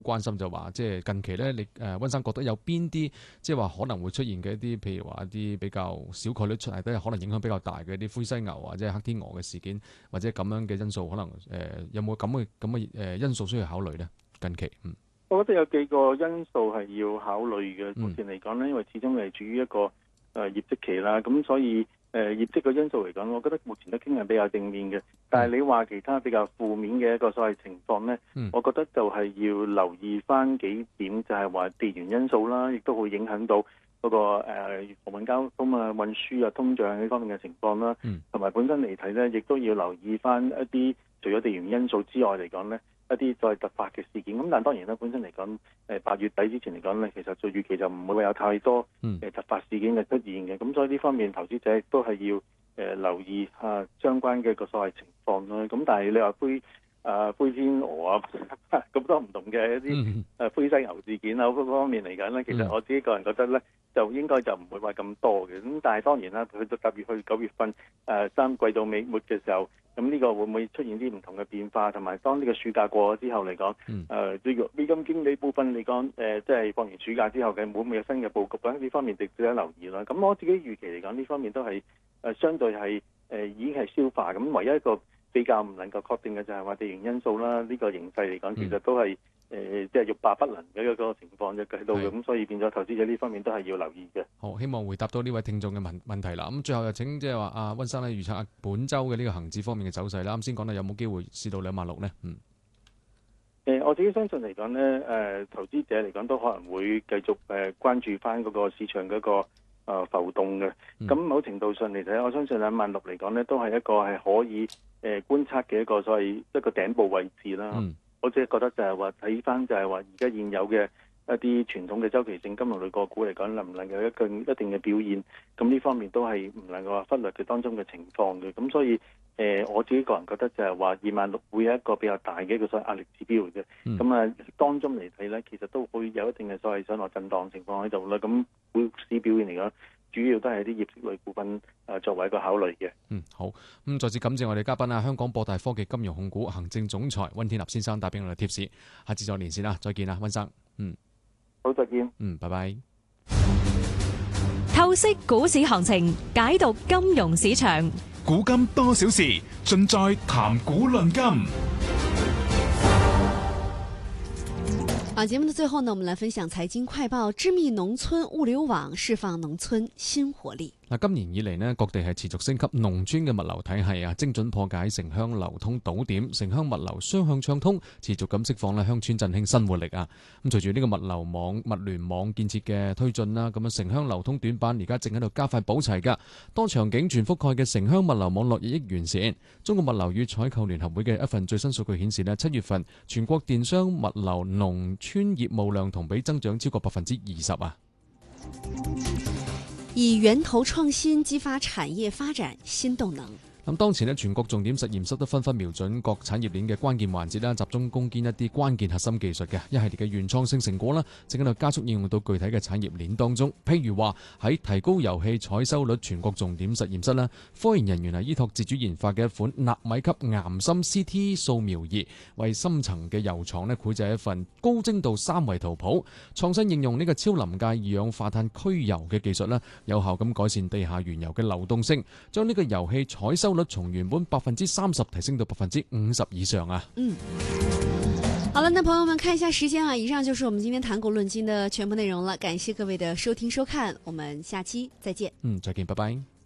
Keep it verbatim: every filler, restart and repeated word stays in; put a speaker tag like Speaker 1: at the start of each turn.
Speaker 1: 關心就話，即係近期咧，你誒溫生覺得有邊啲即係話可能會出現嘅一啲，譬如話一啲比較小概率出嚟，都係可能影響比較大嘅一啲灰犀牛或者黑天鵝嘅事件，或者咁樣嘅因素，可能誒、呃、有冇咁嘅咁嘅誒因素需要考慮咧？近期嗯，
Speaker 2: 我覺得有幾個因素係要考慮嘅。目前嚟講咧，因為始終係處於一個誒、呃、業績期啦，咁所以誒、呃、業績嘅因素嚟講，我覺得目前都傾向比較正面嘅。但係你話其他比較負面嘅一個所謂情況咧，嗯、我覺得就係要留意翻幾點，就係話地緣因素啦，亦都會影響到嗰、那個誒航運交通啊、運輸啊、通脹呢方面嘅情況啦。同埋、嗯、本身嚟睇咧，亦都要留意翻一啲除咗地緣因素之外嚟講咧，一啲再突發嘅事件。咁但係當然啦，本身嚟講，誒八月底之前嚟講咧，其實最預期就唔會話有太多誒突發事件嘅出現嘅。咁、嗯、所以呢方面投資者亦都係要誒留意下相關嘅個所謂情況啦。咁但係你話灰啊灰天鵝啊咁多唔同嘅一啲誒灰犀牛事件啊嗰方面嚟講咧，其實我自己個人覺得咧，就應該就唔會話咁多嘅。咁但係當然啦，去到特別去九月份誒三季度尾末嘅時候，咁呢個會唔會出現啲唔同嘅變化？同埋當呢個暑假過咗之後嚟講，誒呢個基金經理部分嚟講，誒即係放完暑假之後嘅會唔會有新嘅佈局咧？呢方面值得留意啦。咁我自己預期嚟講，呢方面都係誒、呃、相對係誒、呃、已經係消化。咁唯一一個比較唔能夠確定嘅就係話地緣因素啦。呢、這個形勢嚟講，其實都係誒即係欲罷不能嘅一個情況就喺度嘅。咁是所以變咗投資者呢方面都係要留意嘅。
Speaker 1: 好，希望回答到呢位聽眾嘅問問題啦。咁最後又請即係話阿溫生咧預測下本週嘅呢個恆指方面嘅走勢啦。啱先講到有冇機會試到兩萬六呢？嗯。
Speaker 2: 誒、呃，我自己相信嚟講咧，誒、呃、投資者嚟講都可能會繼續誒、呃、關注翻嗰個市場嗰、那個。誒、呃、浮動嘅，咁某程度上嚟睇，我相信兩萬六嚟講咧，都係一個係可以誒、呃、觀察嘅一個所謂一個頂部位置啦。嗯、我只係覺得就係話睇翻就係話而家現有嘅一啲傳統嘅周期性金融類個股嚟講，能唔能夠有一個一定嘅表現？咁呢方面都係唔能夠話忽略嘅當中嘅情況嘅。咁所以誒、呃，我自己個人覺得就係話二萬六會有一個比較大嘅一個所謂壓力指標嘅。咁啊、嗯，當中嚟睇咧，其實都會有一定嘅所謂上落震盪情況喺度啦。咁股市表現嚟講，主要都係啲業績類股份誒作為一個考慮嘅。
Speaker 1: 嗯，好。咁再次感謝我哋嘉賓啊，香港博大科技金融控股行政總裁溫天納先生帶俾我哋貼士。下次再連線啦，再見啦，溫生。嗯，
Speaker 2: 好，再見。
Speaker 1: 嗯，拜拜。
Speaker 3: 透析股市行情，解讀金融市場。
Speaker 4: 古今多少事，盡在談股論金。
Speaker 5: 好，節目的最後呢，我們來分享財經快報：致密農村物流網釋放農村新活力。
Speaker 1: 嗱，今年以嚟呢，各地係持續升級農村嘅物流體系啊，精準破解城鄉流通堵點，城鄉物流雙向暢通，持續咁釋放咧鄉村振興新活力啊！咁隨住呢個物流網、物聯網建設嘅推進啦，咁啊城鄉流通短板而家正喺度加快補齊噶，多場景全覆蓋嘅城鄉物流網絡日益完善。中國物流與採購聯合會嘅一份最新數據顯示呢，七月份全國電商物流農村業務量同比增長超過百分之二十啊！
Speaker 5: 以源頭創新激發產業發展新動能。
Speaker 1: 咁當前咧，全國重點實驗室都紛紛瞄準各產業鏈嘅關鍵環節啦，集中攻堅一啲關鍵核心技術嘅一系列嘅原創性成果啦，正喺度加速應用到具體嘅產業鏈當中。譬如話喺提高油氣採收率全國重點實驗室啦，科研人員係依託自主研發嘅一款納米級岩深 C T 掃描儀，為深層嘅油廠咧繪製一份高精度三維圖譜，創新應用呢個超臨界二氧化碳驅油嘅技術啦，有效咁改善地下原油嘅流動性，將呢個油氣採收率從原本百分之三十提升到百分之五十以上啊！
Speaker 5: 嗯，好了，那朋友們看一下時間啊，以上就是我們今天談股論金的全部內容了。感謝各位的收聽收看，我們下期再見。
Speaker 1: 嗯，再見，拜拜。